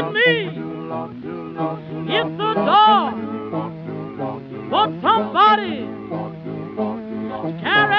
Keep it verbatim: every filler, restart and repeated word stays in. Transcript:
to me, it's a door for somebody to carry